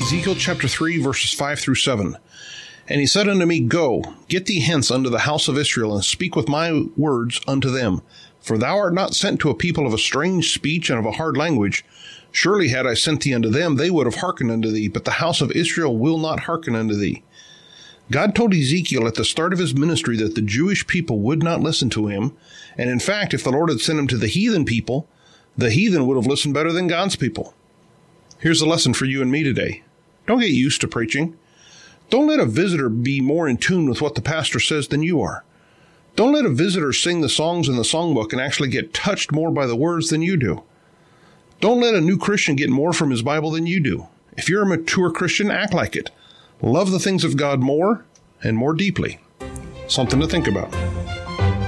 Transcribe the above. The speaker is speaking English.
Ezekiel chapter 3, verses 5 through 7. And he said unto me, Go, get thee hence unto the house of Israel, and speak with my words unto them. For thou art not sent to a people of a strange speech and of a hard language. Surely had I sent thee unto them, they would have hearkened unto thee, but the house of Israel will not hearken unto thee. God told Ezekiel at the start of his ministry that the Jewish people would not listen to him, and in fact, if the Lord had sent him to the heathen people, the heathen would have listened better than God's people. Here's a lesson for you and me today. Don't get used to preaching. Don't let a visitor be more in tune with what the pastor says than you are. Don't let a visitor sing the songs in the songbook and actually get touched more by the words than you do. Don't let a new Christian get more from his Bible than you do. If you're a mature Christian, act like it. Love the things of God more and more deeply. Something to think about.